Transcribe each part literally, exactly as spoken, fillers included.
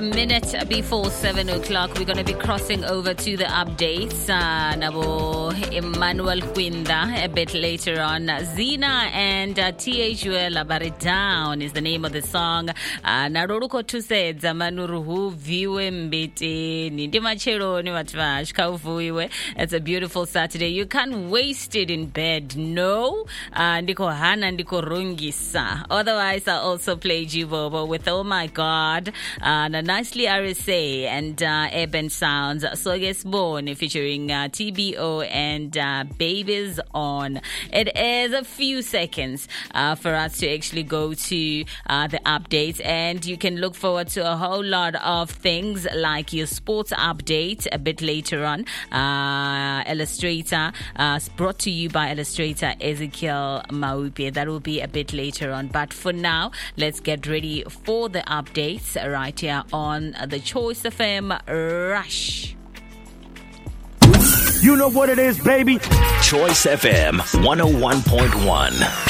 minute before seven o'clock. We're going to be crossing over to the updates. Uh, Nabo Emmanuel Quinda a bit later on. Zina and uh, T H U L Abari Down is the name of the song. Naruruko tu said Zamanuruhu viwe mbiti nindima chero ni watvash kauvuiwe. It's a beautiful Saturday. You can't waste it in bed. No. Uh, ndiko hana ndiko rungisa. Otherwise, I'll also play Jivobo with Oh My God. Uh, nicely R S A and uh, Urban Sounds. Soges Born featuring uh, T B O and uh, Babies On. It is a few seconds uh, for us to actually go to uh, the updates, and you can look forward to a whole lot of things like your sports update a bit later on. Uh, Illustrator, uh, brought to you by Illustrator Ezekiel Maupe. That will be a bit later on. But for now, let's get ready for the updates right here on the Choice F M Rush. You know what it is, baby. Choice F M one oh one point one.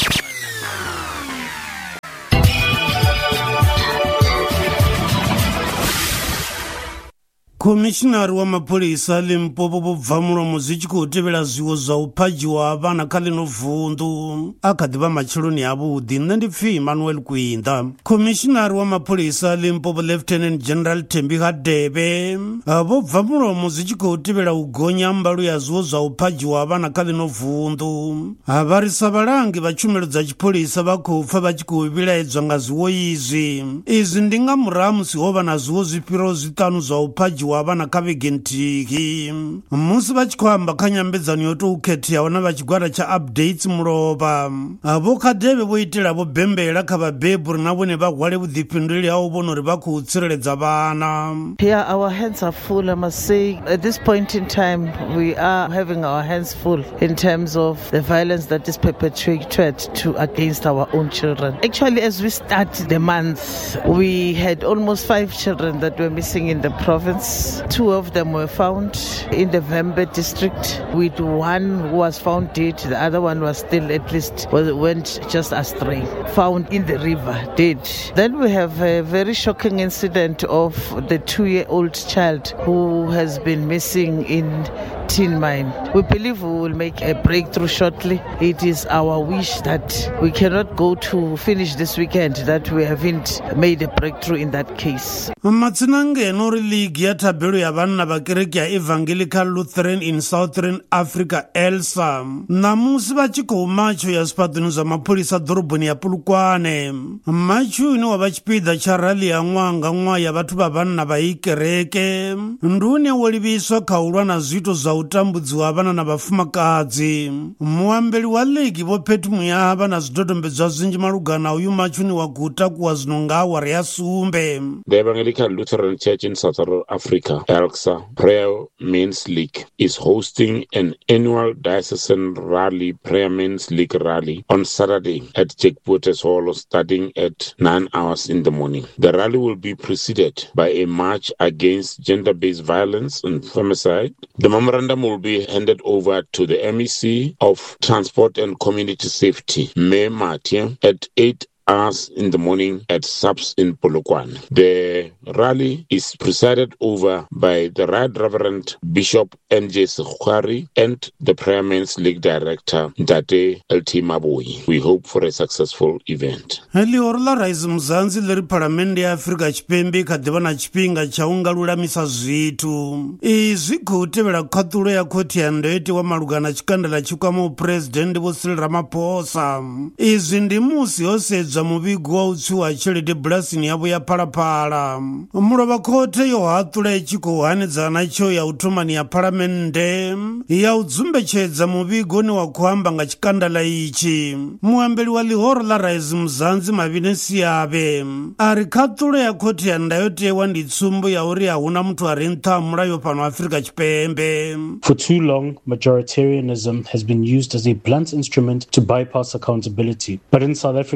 Commissioner wa mapolisa Limpopo bvamulomo zichikutevera zwiwo zwa uphajiwa avana kale no vundu akadiva machiloni avudi nne ndipfi Emmanuel Quinda. Commissioner wa mapolisa Limpopo Lieutenant General Thembi Debe avo bvamulomo zichikutevera ugonya mbalu ya zwiwo zwa uphajiwa avana kale no vundu avarisa valangi va tshumelo dza chipolisa vakupfa vachikuvilaedzwa nga zwiwo izi. Izi ndi nga murahu musi hova na zwiwo zwifhiraho zwitanu zwa uphajiwa avana kavege nthihi musi vachikwamba kha nyambedzano yoto ukhethiaho na vachigwada cha updates mulova avo Khadebe vo itela vo bembela kha vabebu ri na vone va hwale vudifhinduleli havo vona ri va khou tsireledza vana. Yeah, our hands are full, I must say. At this point in time, we are having our hands full in terms of the violence that is perpetrated to against our own children. Actually, as we start the month, we had almost five children that were missing in the province. Two of them were found in the Vembe district, with one who was found dead. The other one was still, at least, was, went just astray, found in the river, dead. Then we have a very shocking incident of the two-year-old child who has been missing in Tin Mine. We believe we will make a breakthrough shortly. It is our wish that we cannot go to finish this weekend that we haven't made a breakthrough in that case. Matsinangeno League ya tabelo ya vanna va kereke ya Evangelical Lutheran in Southern Africa ELSA namusi vachikou macho ya sipatoni zwa mapolisa dhorobhoni ya Polokwane. Macho ine wa vachipidha cha rali ya nwanga nwa ya vatu va vanna va ikereke ndune woliviswa kaulwa na zwito za utambudzi wa vana na vafumakadzi. Muambeli wa legi vo Pethu Muyava na zidodombedzwa zinji malugana uyu macho ni wa kutakuwa zinonga awari ya sumbe. The Evangelical Lutheran Church in Southern Africa, ELSA Prayer Men's League, is hosting an annual diocesan rally, Prayer Men's League rally, on Saturday at Jack Porter's Hall starting at nine hours in the morning. The rally will be preceded by a march against gender-based violence and femicide. The memorandum will be handed over to the M E C of Transport and Community Safety, May Martin, at eight hours in the morning at Subs in Polokwane. The rally is presided over by the Right Reverend Bishop N J Sekhwari and the Prayer Men's League Director Ndate L T Maboyi. We hope for a successful event. Heli orla rais mzanzi leri Parliament ya Afrika Chipembe kadhiva na chipinga cha ungalulamisa zvitu. Izi kutevera khathulo ya khoti ya ndoiti wa malugana chikandala chikwama President vo Cyril Ramaphosa. Izi ndi musi yosedzwa muvigo wa utsi wa tshelede bulasini yavo ya Phalaphala. Mulova khothe yo hathula ichikou hanedzana cho ya uthomani ya Phalamennde ya udzumbetshedza muvigo ni wa kuhamba nga chikandala ichi. Muambeli wa lihoro la rais mzanzi Mavine Siave ari khathulo ya khoti ya ndayotewa ndi tsumbo ya uri ahuna muthu ari nṱha mulayo pano Afrika Tshipembe. For too long, majoritarianism has been used as a blunt instrument to bypass accountability. But in South Africa, no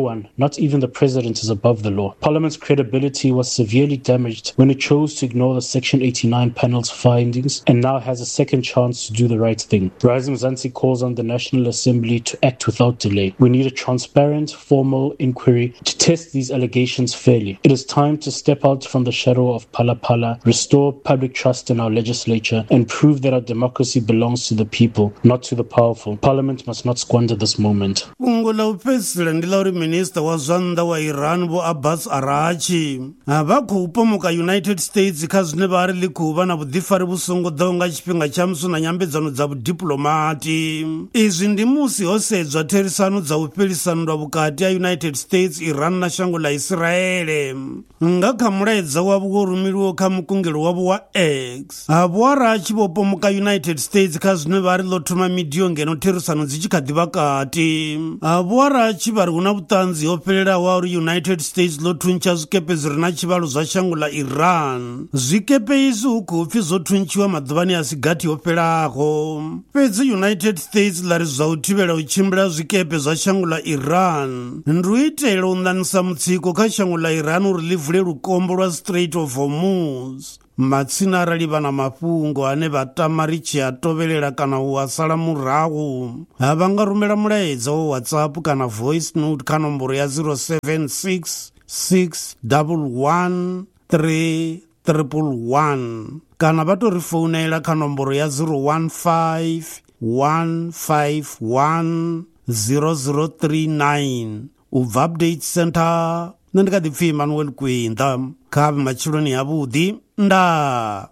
one, not even the president, is above the law. Parliament's credibility was severely damaged when it chose to ignore the Section eighty-nine panel's findings and now has a second chance to do the right thing. Rising Mzansi calls on the National Assembly to act without delay. We need a transparent, formal inquiry to test these allegations fairly. It is time to step out from the shadow of Phala Phala, restore public trust in our legislature, and prove that our democracy belongs to the people, not to the powerful. Parliament must not squander this moment. Ungula upesile ndila uri minister wa zwanda wa Iran bo Abbas Arachi va khou pomoka United States kha zwine vha ri ḽi khou vha na vhuḓifari vhu songo ḓaho nga tshifhinga tsha musi na nyambedzano dza vhudiplomati. Izwi ndi musi ho sedzwa therisano dza u fhelisana vhukati ha United States, Iran na shango ḽa Israele nga kha mulaedza wavho wo rumiliwa kha mukungelo wavho wa X. Vho Arachi vho pomoka United States kha zwine vha ri ḽo thoma midio ngeno therisano dzi tshi kha ḓi vha kati. Vho Arachi vha ri hu na vhuṱanzi ho fhelelaho ha uri United States ḽo thuntsha zwikepe zwi re na tshivhalo zwa shango ḽa Iran. Zwikepe izwi hu khou pfi zwo thuntshiwa maḓuvhani a si gathi ho fhelaho. Fhedzi United States ḽa ri zwa u thivhela u tshimbila zwikepe zwa shango ḽa Iran ndi u itela u ṋanisa mutsiko kha shango ḽa Iran uri ḽi vule lukombo lwa Strait of Hormuz. Matsina arali vha na mafhungo ane vha tama ri tshi a tovhelela kana u a sala murahu, vha nga rumela mulaedza wa WhatsApp kana voice note kha nomboro ya zero seven six six one one three one one kana vha tou ri founela kha nomboro ya zero one five one five one zero zero three nine. Ubva Update Center, nṋe ndi kha ḓi pfi Emmanuel Kwinda kha matshiloni avhuḓi nda.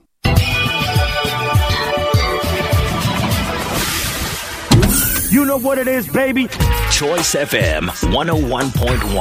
You know what it is, baby. Choice F M one oh one point one.